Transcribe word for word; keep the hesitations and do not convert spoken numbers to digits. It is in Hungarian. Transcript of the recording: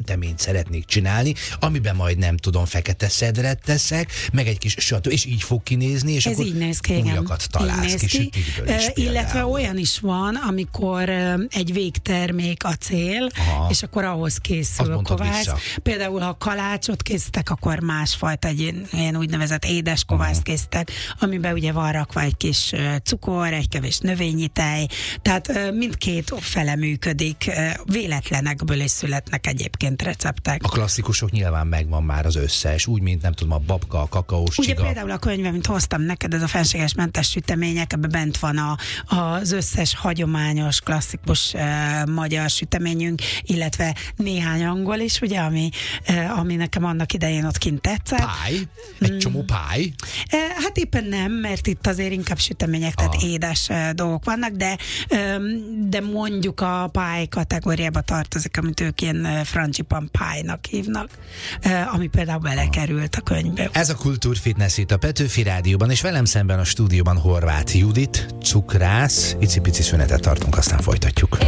süteményt szeretnék csinálni, amiben majd nem tudom, fekete szedret teszek, meg egy kis stb. És így fog kinézni, és ez akkor így néz ki, igen. újakat találsz ki sütikből is. Illetve olyan is van, amikor egy végtermék a cél, aha, és akkor ahhoz készül a kovász. Például, ha kalácsot készítek, akkor másfajta, egy ilyen úgynevezett édes kovászt készítek, amiben ugye van rakva egy kis cukor, egy kevés növényi tej, tehát mindkét fele működik, véletlenekből is születnek egyébként receptek. A klasszikusok nyilván megvan már az összes, úgy, mint nem tudom, a babka, a kakaós ugye csiga. Például a könyvben, mint hoztam neked, ez a fenségesmentes sütemények, ebben bent van a, az összes hagyományos, klasszikus uh, magyar süteményünk, illetve néhány angol is, ugye, ami, uh, ami nekem annak idején ott kint tetszett. Pály? Egy csomó pály? Uh, hát éppen nem, mert itt azért inkább sütemények, tehát ah. édes uh, dolgok vannak, de, um, de mondjuk a pály kategóriába tartozik, amit ők ilyen uh, frangipane pálynak hívnak, uh, ami például belekerült a könyvbe. Ez a Kultúrfitness itt a Petőfi Rádióban, és velem szemben a stúdióban Horváth Judit, cukrász. Icipici szünetet tartunk, aztán folytatjuk.